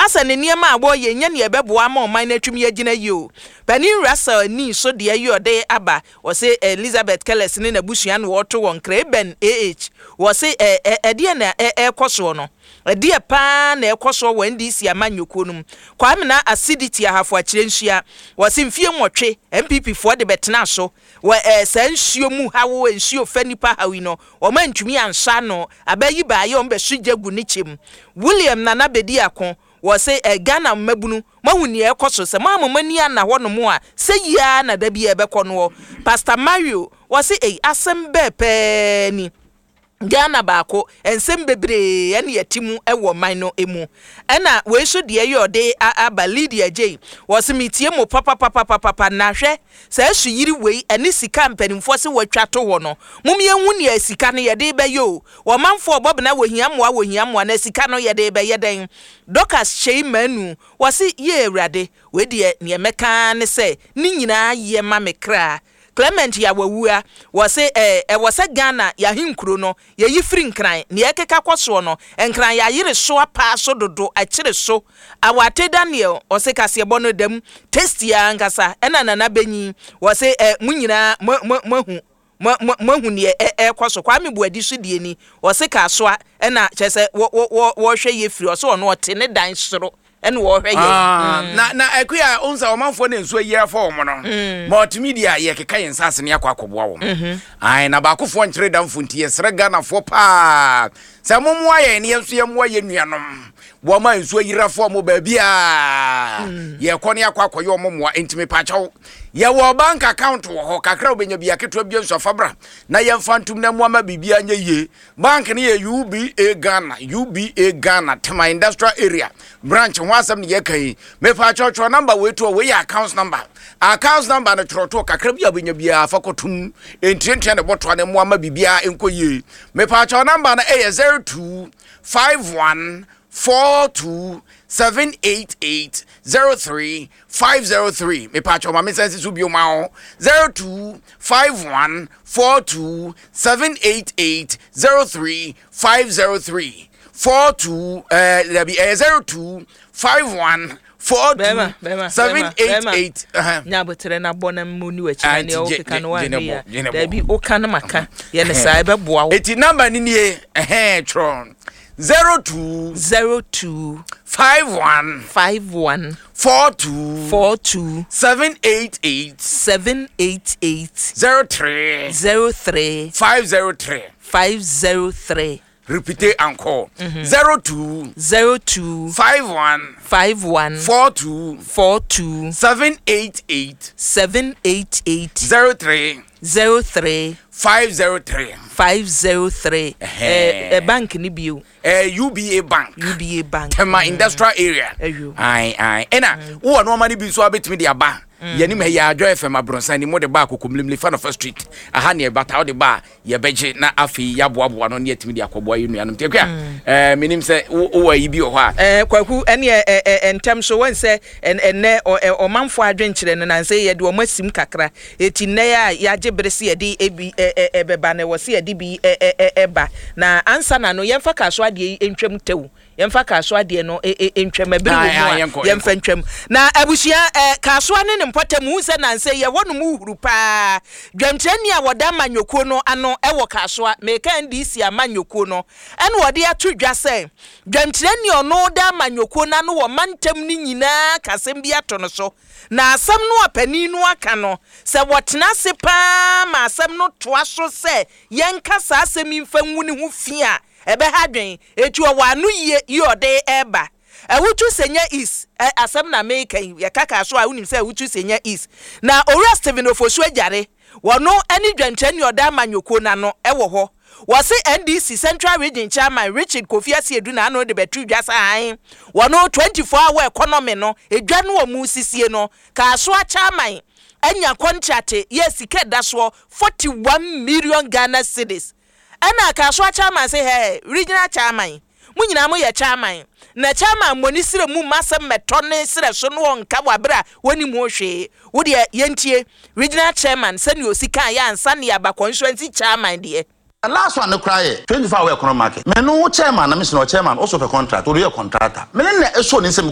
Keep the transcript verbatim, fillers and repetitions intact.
asa ne niema abo ye nya ne ebeboa ma oman na twumi agina yi o pani Russell ni so de ayi ode aba wo se Elizabeth Kellis ne na busua no woto won Kreben ah wo se ede na ekoso no ede pa na ekoso wo N D C amanyoko num kwa me na acidity ahafo akire nhia wo se mfie nwotwe M P P fo de betena so wo san nsuo mu hawo nsuo fanipa hawi no wo ma ntumi ansa no abayi ba ye ombe sugyagu ne chem William Nana Bedi Akon wo se Ghana mabunu mahuni ekoso se ma mamani ana ho no mo a se yia na da bi ebekọ no Pastor Mario wo se eh asem be pe ni Ghana baako ensem bebre ene yatimu ewo man no emu ena we so de yode aba Lydia J was metie mo papa papa papa na hwe sa su yiri we ene sika mpanimfo se watwa to ho no mumye hu ne sika no yede be yo wo manfo bob na wohia mo wohia mo na sika no yede be yeden Dokas Sheimanu was ye awrade we de ne meka ne se ni nyina ye ma mekra Clement ya wawua wose eh e wose Ghana ya hinkuro no ye yifiri nkran ne ekeka kwaso no nkran ya yire so apa so dodo akire so awate Daniel ose kase bono dam test ya ngasa ena nana benyi wose eh munyina mahu mahu ne e kwaso kwa me buadi so die ni wose kaso ena chese wo wo hwe ye firi ose ono ote ne dan soro ene wo hwe ye na na akuya onsa o manfo na nsuo yira fo mo no multimedia ye keka yen sase ne akwa akoboa wo ai na ba kofo nkyere damfo ntie sere Ghana fo pa se momo aye ne yenso ye mo aye nuanom bo ma nsuo yira fo mo ba bia ye kone akwa akoyo mo mo entime pa chawo ye wo bank account wo ho kakra obenya bia keto bia nso fabra na ye mfantum na mo ama bibia nya ye bank ne ye U B A Ghana U B A Ghana Tema Industrial Area branch ho asem ne ye kai me fa chocho number we to we account number account number na troto kakra bia obenya bia fakotum entrentre ne boto ne mo ama bibia enko ye me fa chocho number na e zero two five one four two seven eight eight zero three five zero three. Me patch on my message to be my zero two five one four two seven eight eight zero three five zero three four two uh there be a zero two five one four two seven eight eight. Nyabotre na bona muni wachi na o keka no wan ya there be o kan maka ye ne sai be boa wo eti number ni nie eh tron Zero two zero two five one five one four two four two seven eight eight seven eight eight zero three zero three five zero three five zero three. Repeat encore. Zero two zero two five one five one four two four two seven eight eight seven eight eight zero three zero three five zero three five zero three. Eh, bank ni bio. Eh, U B A Bank. U B A Bank. Tema Industrial Area. Aye aye. Ena, wo no mani bi so abetimi de aba. Yeni me ya Joy F M abronsan ni mo de ba kokomlimli fa no first street. Aha ne bata wo de ba ye beje na afi ya boaboa no ne yetimi de akoboa yenu anum te kwa. Eh, minim se wo yi bi o ho a. Eh, kwaku ene entem so won se enne o manfo adwenkyere ne nan se ye de o masim kakra. Eti ne ya ya gebrese ye de ebi ebeba ne wo se ye de bi eba na ansa na no yemfa kaso ade entwam tew yemfa kaso ade no entwam ebere wo yemfa ntwam na abusia kaso ane ne mpotemu se nan se ye wonu mu huru pa dwamtrani a woda manyoko no ano ewo kaso a me kan di si amanyoko no ene wode atodwa se dwamtrani ono da manyoko na no wo mantam ni nyina kasem bi ato no so na asam no apani no aka no se wotena se pa ma asam no toa so se yenka sa asem mfa nwuni hu fia ebe hadwen etu o wanu ye yode eba awutu senya is asam na make ye kaka so a unim se awutu senya is na ora Steven Ofosu ajare wono ani dwantani oda manyoko na no ewo ho wose N D C Central Region Chairman Richard Kofi Asiedu na no de betu dwasa han wono twenty-four hour economy no edwa no omu sisie no ka so a chairman anya contract yes ikeda so forty-one million Ghana cedis ana ka so a chairman say hey regional chairman munyina mo ye chairman na chairman moni sire mu masem metone sire so no nka wabra woni mu hwe wo de yentie regional chairman sani osika ya ansa ne aba constituency chairman de. And last one, no cry. twenty-four hour economic market. Me no chairman, na me no chairman. Also for contract. Or your contractor. Me na eso ni sem